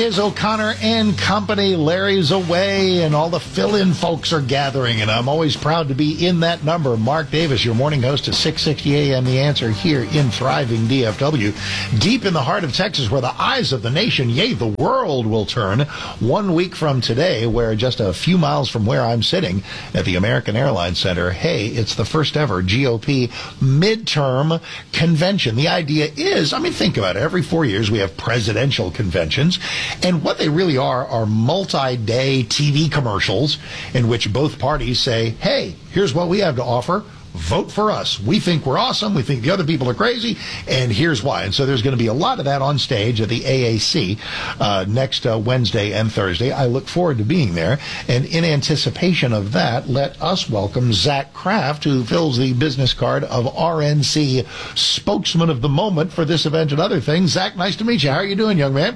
is O'Connor and company. Larry's away, and all the fill-in folks are gathering, and I'm always proud to be in that number. Mark Davis, your morning host at 6:60 a.m. The Answer here in thriving DFW, deep in the heart of Texas, where the eyes of the nation, yea, the world, will turn 1 week from today, where just a few miles from where I'm sitting at the American Airlines Center, hey, it's the first ever GOP midterm convention. The idea is, think about it. Every 4 years we have presidential conventions, and what they really are multi-day TV commercials in which both parties say, hey, here's what we have to offer. Vote for us. We think we're awesome. We think the other people are crazy, and here's why. And so there's going to be a lot of that on stage at the AAC next Wednesday and Thursday. I look forward to being there. And in anticipation of that, let us welcome Zach Kraft, who fills the business card of RNC spokesman of the moment for this event and other things. Zach, nice to meet you. How are you doing, young man?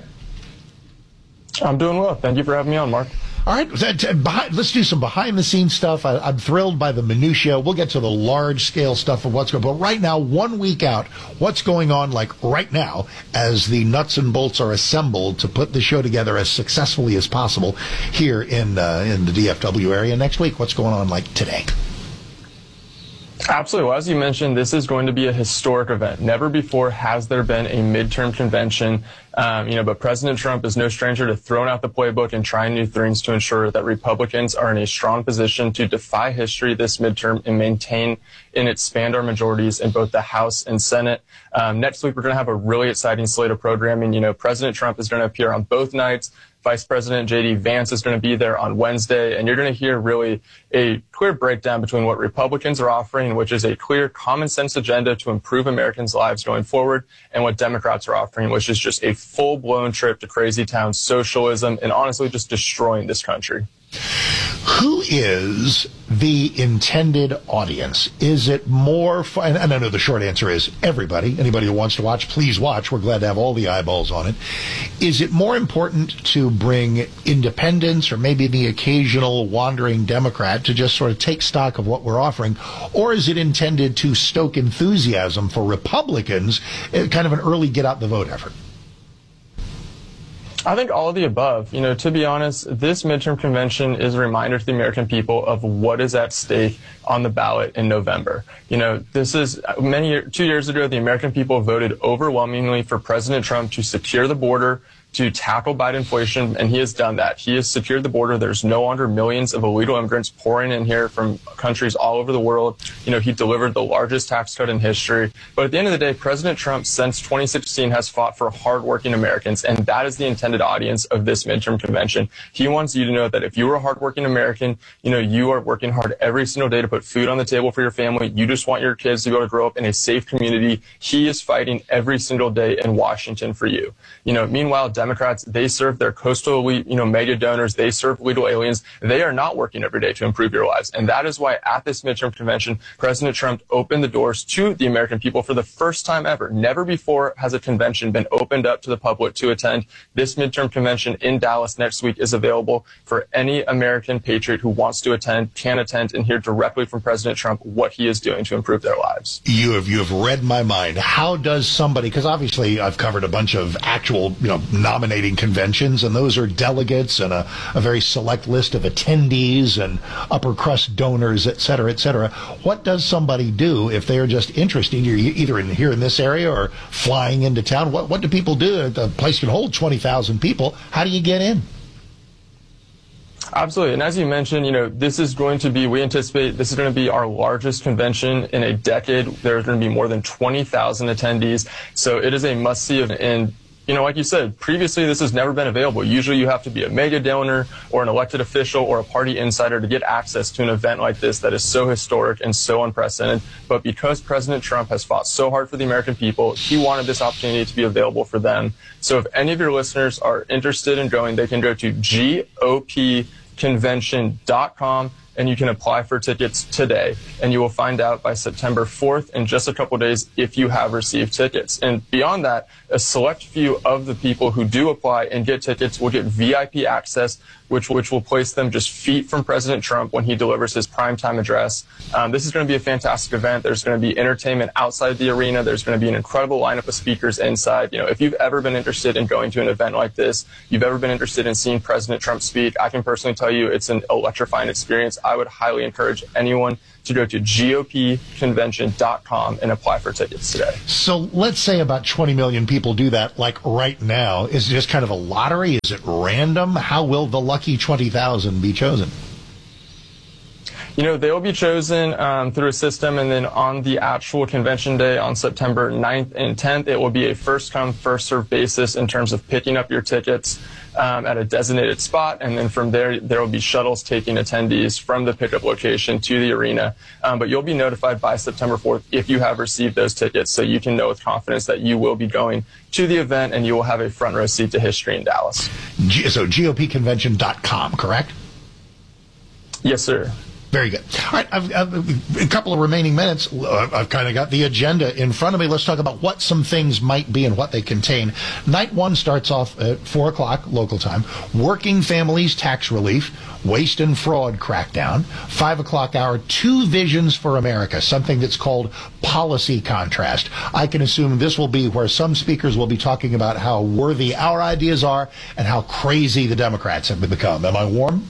I'm doing well. Thank you for having me on, Mark. All right, let's do some behind-the-scenes stuff. I'm thrilled by the minutia. We'll get to the large-scale stuff of what's going on. But right now, 1 week out, what's going on, like right now, as the nuts and bolts are assembled to put the show together as successfully as possible here in the DFW area next week? What's going on, like, today? Absolutely. Well, as you mentioned, this is going to be a historic event. Never before has there been a midterm convention. But President Trump is no stranger to throwing out the playbook and trying new things to ensure that Republicans are in a strong position to defy history this midterm and maintain and expand our majorities in both the House and Senate. Next week, we're going to have a really exciting slate of programming. President Trump is going to appear on both nights. Vice President J.D. Vance is going to be there on Wednesday, and you're going to hear really a clear breakdown between what Republicans are offering, which is a clear common sense agenda to improve Americans' lives going forward, and what Democrats are offering, which is just a full-blown trip to crazy town socialism and honestly just destroying this country. Who is the intended audience? Is it more and I know the short answer is everybody. Anybody who wants to watch, please watch. We're glad to have all the eyeballs on it. Is it more important to bring independents or maybe the occasional wandering Democrat to just sort of take stock of what we're offering? Or is it intended to stoke enthusiasm for Republicans, kind of an early get-out-the-vote effort? I think all of the above. To be honest, this midterm convention is a reminder to the American people of what is at stake on the ballot in November. This is 2 years ago, the American people voted overwhelmingly for President Trump to secure the border, to tackle Biden inflation, and he has done that. He has secured the border. There's no longer millions of illegal immigrants pouring in here from countries all over the world. He delivered the largest tax cut in history. But at the end of the day, President Trump, since 2016, has fought for hardworking Americans, and that is the intended audience of this midterm convention. He wants you to know that if you are a hardworking American, you are working hard every single day to put food on the table for your family. You just want your kids to be able to grow up in a safe community. He is fighting every single day in Washington for you. Meanwhile, Democrats, they serve their coastal elite, mega donors. They serve illegal aliens. They are not working every day to improve your lives. And that is why at this midterm convention, President Trump opened the doors to the American people for the first time ever. Never before has a convention been opened up to the public to attend. This midterm convention in Dallas next week is available for any American patriot who wants to attend, can attend, and hear directly from President Trump what he is doing to improve their lives. You have read my mind. How does somebody, because obviously I've covered a bunch of actual, nominating conventions, and those are delegates and a very select list of attendees and upper crust donors, et cetera, et cetera. What does somebody do if they are just interested, either here in this area or flying into town? What do people do? The place can hold 20,000 people. How do you get in? Absolutely. And as you mentioned, we anticipate this is going to be our largest convention in a decade. There's going to be more than 20,000 attendees. So it is a must-see event. And like you said, previously this has never been available. Usually you have to be a mega donor or an elected official or a party insider to get access to an event like this that is so historic and so unprecedented. But because President Trump has fought so hard for the American people, he wanted this opportunity to be available for them. So if any of your listeners are interested in going, they can go to GOPconvention.com. and you can apply for tickets today. And you will find out by September 4th in just a couple days if you have received tickets. And beyond that, a select few of the people who do apply and get tickets will get VIP access, which will place them just feet from President Trump when he delivers his primetime address. This is going to be a fantastic event. There's going to be entertainment outside the arena. There's going to be an incredible lineup of speakers inside. You know, if you've ever been interested in going to an event like this, you've ever been interested in seeing President Trump speak, I can personally tell you it's an electrifying experience. I would highly encourage anyone to go to GOPconvention.com and apply for tickets today. So let's say about 20 million people do that, like right now. Is it just kind of a lottery? Is it random? How will the lucky 20,000 be chosen? You know, they will be chosen through a system, and then on the actual convention day on September 9th and 10th, it will be a first-come, first-served basis in terms of picking up your tickets at a designated spot, and then from there will be shuttles taking attendees from the pickup location to the arena. But you'll be notified by September 4th if you have received those tickets, so you can know with confidence that you will be going to the event and you will have a front row seat to history in Dallas. So GOPconvention.com, correct? Yes, sir. Very good. All right, I've a couple of remaining minutes. I've kind of got the agenda in front of me. Let's talk about what some things might be and what they contain. Night one starts off at 4 o'clock local time. Working families tax relief, waste and fraud crackdown. 5 o'clock hour, Two Visions for America, something that's called policy contrast. I can assume this will be where some speakers will be talking about how worthy our ideas are and how crazy the Democrats have become. Am I warm?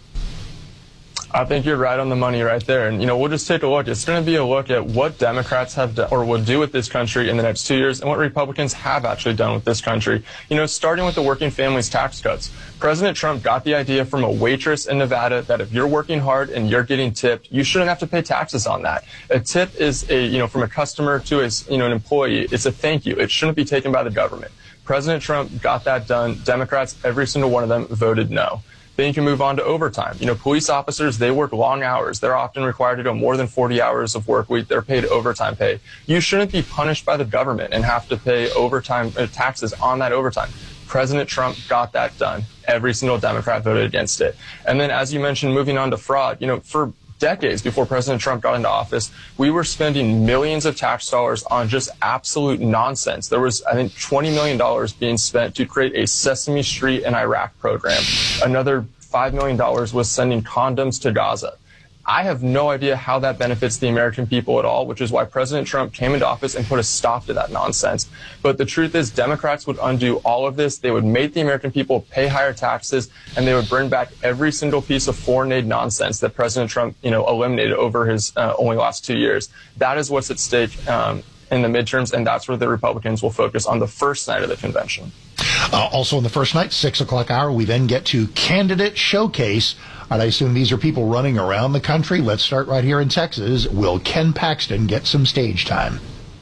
I think you're right on the money right there. And, you know, we'll just take a look. It's going to be a look at what Democrats have done or will do with this country in the next 2 years and what Republicans have actually done with this country. You know, starting with the working families tax cuts. President Trump got the idea from a waitress in Nevada that if you're working hard and you're getting tipped, you shouldn't have to pay taxes on that. A tip is from a customer to an employee, it's a thank you. It shouldn't be taken by the government. President Trump got that done. Democrats, every single one of them, voted no. Then you can move on to overtime. You know, police officers, they work long hours. They're often required to do more than 40 hours of work week. They're paid overtime pay. You shouldn't be punished by the government and have to pay overtime taxes on that overtime. President Trump got that done. Every single Democrat voted against it. And then, as you mentioned, moving on to fraud, you know, for decades before President Trump got into office, we were spending millions of tax dollars on just absolute nonsense. There was, I think, $20 million being spent to create a Sesame Street in Iraq program. Another $5 million was sending condoms to Gaza. I have no idea how that benefits the American people at all, which is why President Trump came into office and put a stop to that nonsense. But the truth is, Democrats would undo all of this. They would make the American people pay higher taxes, and they would bring back every single piece of foreign aid nonsense that President Trump, eliminated over his only last 2 years. That is what's at stake in the midterms, and that's where the Republicans will focus on the first night of the convention. Also on the first night, 6 o'clock hour, we then get to Candidate Showcase. And I assume these are people running around the country. Let's start right here in Texas. Will Ken Paxton get some stage time?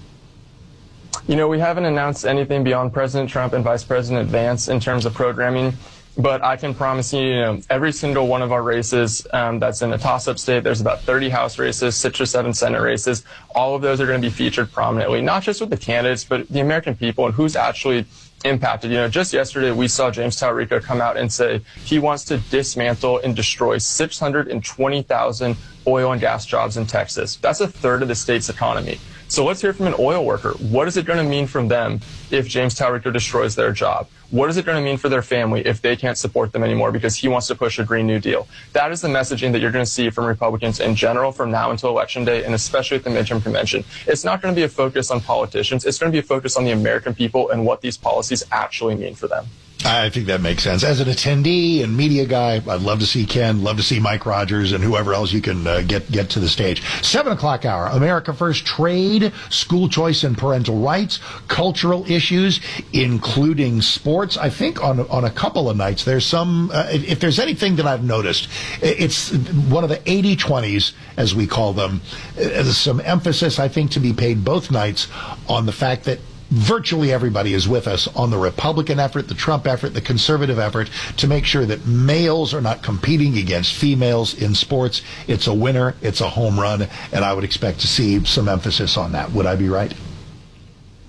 You know, we haven't announced anything beyond President Trump and Vice President Vance in terms of programming. But I can promise you, every single one of our races that's in a toss-up state, there's about 30 House races, 6 or 7 Senate races. All of those are going to be featured prominently, not just with the candidates, but the American people and who's actually impacted. Just yesterday we saw James Talarico come out and say he wants to dismantle and destroy 620,000 oil and gas jobs in Texas. That's a third of the state's economy. So let's hear from an oil worker. What is it going to mean from them if James Talarico destroys their job? What is it going to mean for their family if they can't support them anymore because he wants to push a Green New Deal? That is the messaging that you're going to see from Republicans in general from now until Election Day, and especially at the midterm convention. It's not going to be a focus on politicians. It's going to be a focus on the American people and what these policies actually mean for them. I think that makes sense. As an attendee and media guy, I'd love to see Ken, love to see Mike Rogers, and whoever else you can get to the stage. 7 o'clock hour, America First Trade, school choice and parental rights, cultural issues, including sports. I think on a couple of nights, there's some, if there's anything that I've noticed, it's one of the 80-20s, as we call them. There's some emphasis, I think, to be paid both nights on the fact that virtually everybody is with us on the Republican effort, the Trump effort, the conservative effort to make sure that males are not competing against females in sports. It's a winner, it's a home run, and I would expect to see some emphasis on that. Would I be right?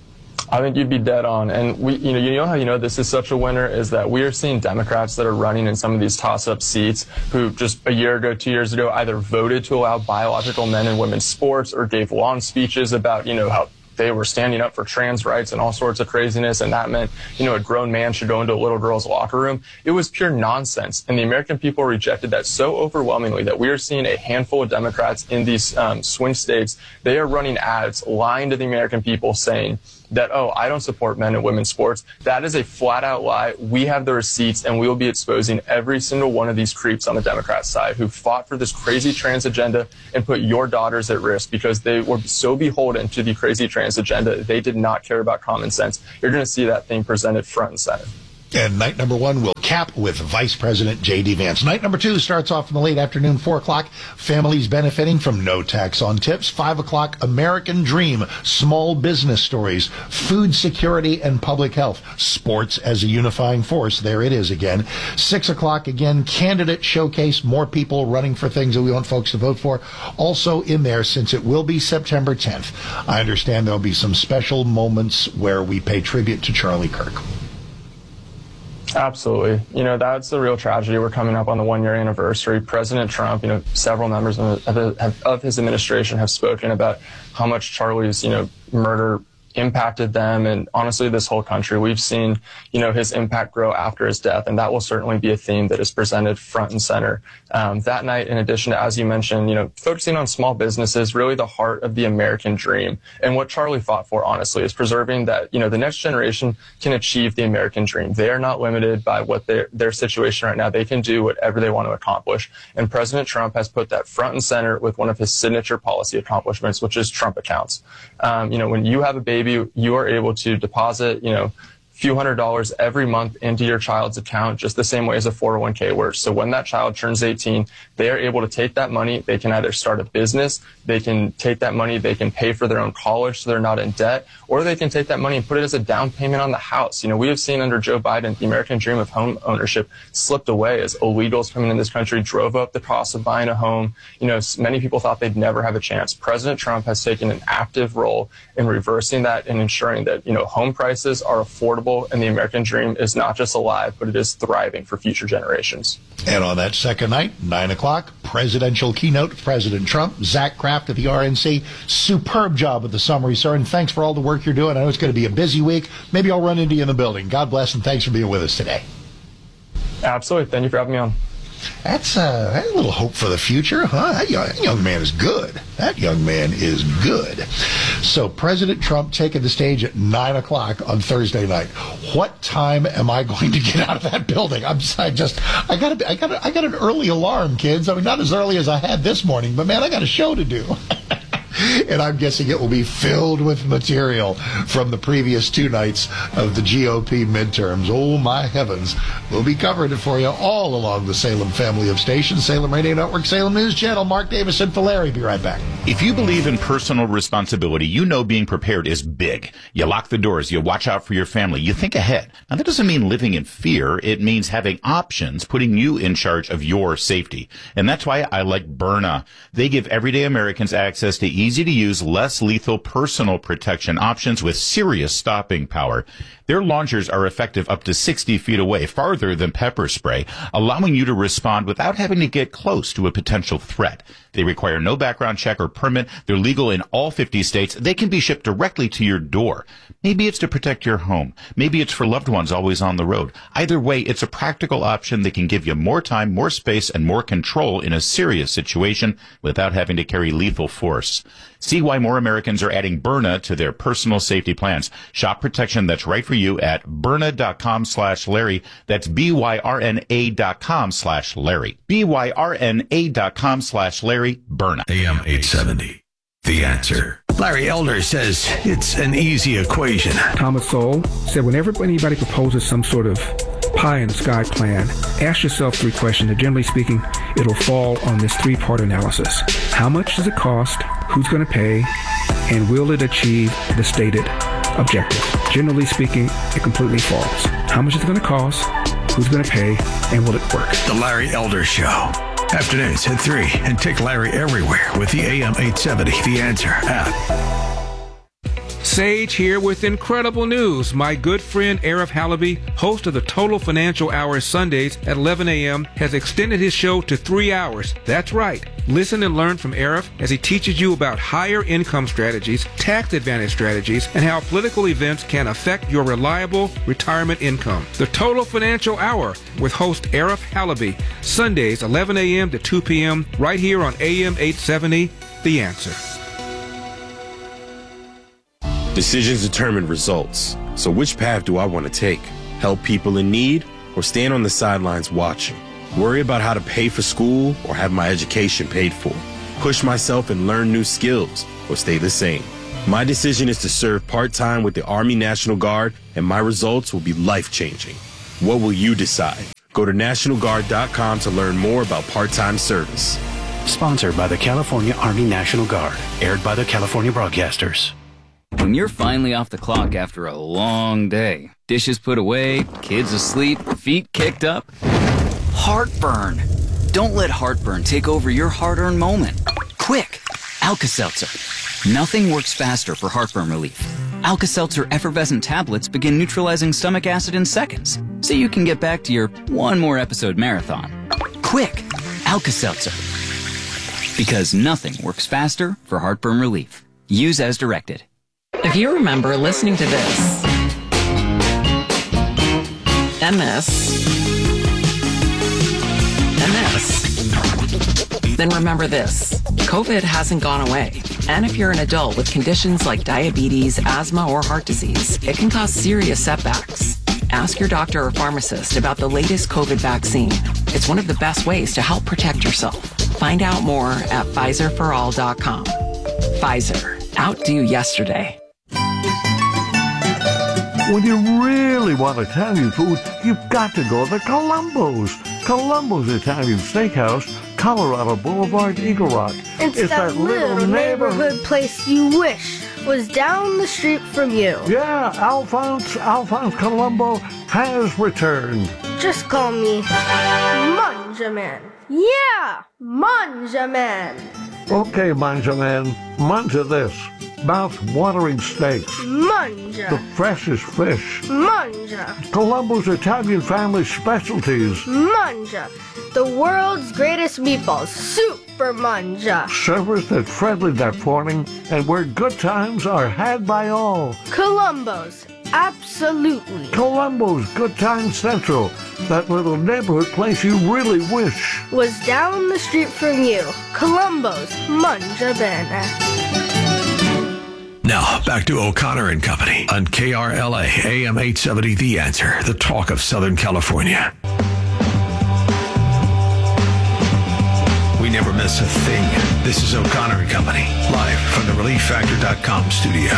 I think you'd be dead on. And you know how you know this is such a winner is that we are seeing Democrats that are running in some of these toss-up seats who just a year ago, 2 years ago, either voted to allow biological men in women's sports or gave long speeches about, how they were standing up for trans rights and all sorts of craziness, and that meant, a grown man should go into a little girl's locker room. It was pure nonsense, and the American people rejected that so overwhelmingly that we are seeing a handful of Democrats in these swing states. They are running ads, lying to the American people, saying that, I don't support men and women's sports. That is a flat-out lie. We have the receipts, and we will be exposing every single one of these creeps on the Democrat side who fought for this crazy trans agenda and put your daughters at risk because they were so beholden to the crazy trans agenda. They did not care about common sense. You're going to see that thing presented front and center. And night number 1 will cap with Vice President J.D. Vance. Night number 2 starts off in the late afternoon, 4 o'clock. Families benefiting from no tax on tips. 5 o'clock, American Dream, small business stories, food security and public health, sports as a unifying force. There it is again. 6 o'clock, again, candidate showcase, more people running for things that we want folks to vote for. Also in there, since it will be September 10th, I understand there'll be some special moments where we pay tribute to Charlie Kirk. Absolutely. That's the real tragedy. We're coming up on the 1-year anniversary. President Trump, several members of his administration have spoken about how much Charlie's, murder impacted them and honestly this whole country. We've seen, his impact grow after his death, and that will certainly be a theme that is presented front and center. That night, in addition to, as you mentioned, focusing on small businesses, really the heart of the American dream. And what Charlie fought for, honestly, is preserving that, the next generation can achieve the American dream. They are not limited by what their situation right now. They can do whatever they want to accomplish. And President Trump has put that front and center with one of his signature policy accomplishments, which is Trump accounts. When you have a baby, you are able to deposit, few $100s every month into your child's account, just the same way as a 401k works. So when that child turns 18, they are able to take that money. They can either start a business, they can take that money, they can pay for their own college so they're not in debt, or they can take that money and put it as a down payment on the house. We have seen under Joe Biden, the American dream of home ownership slipped away as illegals coming in this country drove up the cost of buying a home. Many people thought they'd never have a chance. President Trump has taken an active role in reversing that and ensuring that, home prices are affordable and the American dream is not just alive, but it is thriving for future generations. And on that second night, 9 o'clock, presidential keynote with President Trump, Zach Kraft at the RNC. Superb job with the summary, sir, and thanks for all the work you're doing. I know it's going to be a busy week. Maybe I'll run into you in the building. God bless, and thanks for being with us today. Absolutely. Thank you for having me on. That's a little hope for the future, huh? That young man is good. That young man is good. So President Trump taking the stage at 9 o'clock on Thursday night. What time am I going to get out of that building? I got an early alarm, kids. I mean, not as early as I had this morning, but man, I got a show to do. And I'm guessing it will be filled with material from the previous 2 nights of the GOP midterms. Oh, my heavens. We'll be covering it for you all along the Salem family of stations. Salem Radio Network, Salem News Channel. Mark Davis and Larry. Be right back. If you believe in personal responsibility, you know being prepared is big. You lock the doors. You watch out for your family. You think ahead. Now, that doesn't mean living in fear. It means having options, putting you in charge of your safety. And that's why I like Byrna. They give everyday Americans access to easy-to-use, less lethal personal protection options with serious stopping power. Their launchers are effective up to 60 feet away, farther than pepper spray, allowing you to respond without having to get close to a potential threat. They require no background check or permit. They're legal in all 50 states. They can be shipped directly to your door. Maybe it's to protect your home. Maybe it's for loved ones always on the road. Either way, it's a practical option that can give you more time, more space, and more control in a serious situation without having to carry lethal force. See why more Americans are adding Byrna to their personal safety plans. Shop protection that's right for you at Byrna.com/Larry. That's BYRNA.com/Larry. BYRNA.com/Larry. Byrna. AM 870. The Answer. Larry Elder says it's an easy equation. Thomas Sowell said whenever anybody proposes some sort of pie-in-the-sky plan, ask yourself 3 questions, and generally speaking, it'll fall on this 3-part analysis. How much does it cost? Who's going to pay? And will it achieve the stated objective? Generally speaking, it completely falls. How much is it going to cost? Who's going to pay? And will it work? The Larry Elder Show. Afternoons at 3, and take Larry everywhere with the AM 870 The Answer app. Sage here with incredible news. My good friend Arif Halaby, host of the Total Financial Hour Sundays at 11 a.m., has extended his show to 3 hours. That's right. Listen and learn from Arif as he teaches you about higher income strategies, tax advantage strategies, and how political events can affect your reliable retirement income. The Total Financial Hour with host Arif Halaby, Sundays 11 a.m. to 2 p.m. right here on AM 870, The Answer. Decisions determine results. So which path do I want to take? Help people in need or stand on the sidelines watching? Worry about how to pay for school or have my education paid for? Push myself and learn new skills or stay the same? My decision is to serve part-time with the Army National Guard, and my results will be life-changing. What will you decide? Go to NationalGuard.com to learn more about part-time service. Sponsored by the California Army National Guard. Aired by the California Broadcasters. When you're finally off the clock after a long day, dishes put away, kids asleep, feet kicked up, heartburn. Don't let heartburn take over your hard-earned moment. Quick, Alka-Seltzer. Nothing works faster for heartburn relief. Alka-Seltzer effervescent tablets begin neutralizing stomach acid in seconds, so you can get back to your one more episode marathon. Quick, Alka-Seltzer. Because nothing works faster for heartburn relief. Use as directed. If you remember listening to this, and this, then remember this. COVID hasn't gone away. And if you're an adult with conditions like diabetes, asthma, or heart disease, it can cause serious setbacks. Ask your doctor or pharmacist about the latest COVID vaccine. It's one of the best ways to help protect yourself. Find out more at PfizerForAll.com. Pfizer. Outdo yesterday. When you really want Italian food, you've got to go to Columbo's. Columbo's Italian Steakhouse, Colorado Boulevard, Eagle Rock. It's that little neighborhood place you wish was down the street from you. Yeah, Alphonse Columbo has returned. Just call me Manjaman. Yeah, Manjaman. Okay, Manjaman, manja this. Mouth-watering steaks. Manja. The freshest fish. Manja. Columbo's Italian family specialties. Manja. The world's greatest meatballs. Super Manja. Serviced at friendly that morning, and where good times are had by all. Columbo's. Absolutely. Columbo's Good Time Central. That little neighborhood place you really wish was down the street from you. Columbo's Manja Bene. Now, back to O'Connor and Company on KRLA, AM 870, The Answer, the talk of Southern California. We never miss a thing. This is O'Connor and Company, live from the ReliefFactor.com studio.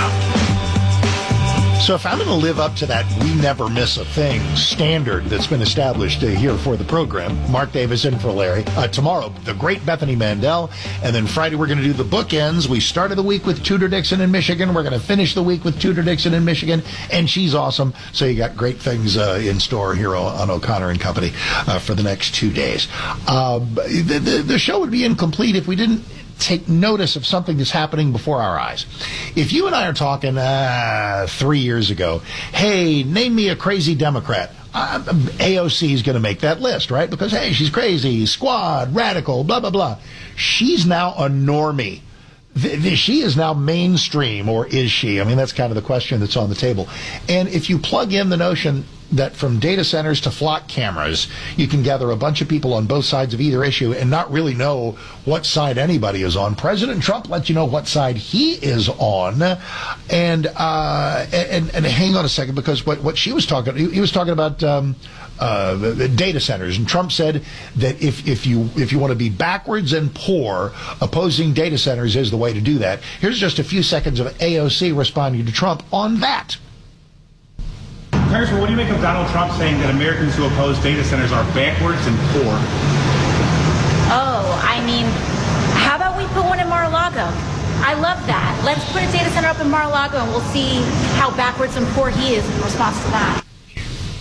So if I'm going to live up to that we never miss a thing standard that's been established here for the program, Mark Davis in for Larry. Tomorrow, the great Bethany Mandel. And then Friday, we're going to do the bookends. We started the week with Tudor Dixon in Michigan. We're going to finish the week with Tudor Dixon in Michigan. And she's awesome. So you got great things in store here on O'Connor and Company for the next 2 days. The show would be incomplete if we didn't take notice of something that's happening before our eyes. If you and I are talking 3 years ago, hey, name me a crazy Democrat, AOC is going to make that list, right? Because, hey, she's crazy, squad, radical, blah, blah, blah. She's now a normie. She is now mainstream, or is she? I mean, that's kind of the question that's on the table. And if you plug in the notion that from data centers to flock cameras, you can gather a bunch of people on both sides of either issue and not really know what side anybody is on. President Trump lets you know what side he is on. And hang on a second, because what she was talking, he was talking about data centers, and Trump said that if you want to be backwards and poor, opposing data centers is the way to do that. Here's just a few seconds of AOC responding to Trump on that. Congressman, what do you make of Donald Trump saying that Americans who oppose data centers are backwards and poor? Oh, I mean, how about we put one in Mar-a-Lago? I love that. Let's put a data center up in Mar-a-Lago and we'll see how backwards and poor he is in response to that.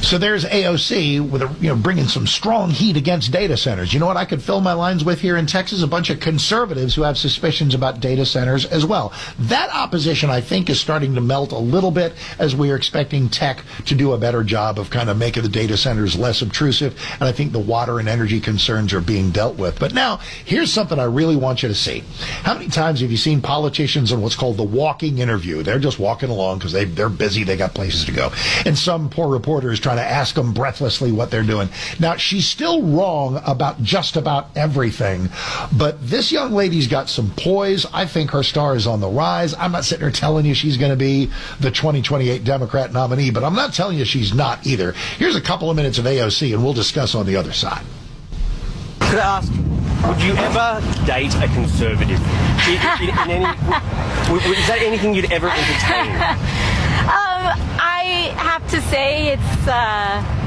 So there's AOC with bringing some strong heat against data centers. You know what I could fill my lines with here in Texas? A bunch of conservatives who have suspicions about data centers as well. That opposition, I think, is starting to melt a little bit as we are expecting tech to do a better job of kind of making the data centers less obtrusive. And I think the water and energy concerns are being dealt with. But now, here's something I really want you to see. How many times have you seen politicians on what's called the walking interview? They're just walking along because they're busy, they got places to go. And some poor reporter is trying to ask them breathlessly what they're doing. Now, she's still wrong about just about everything, but this young lady's got some poise. I think her star is on the rise. I'm not sitting here telling you she's going to be the 2028 Democrat nominee, but I'm not telling you she's not either. Here's a couple of minutes of AOC, and we'll discuss on the other side. Could I ask, would you ever date a conservative? Is that anything you'd ever entertain? I have to say it's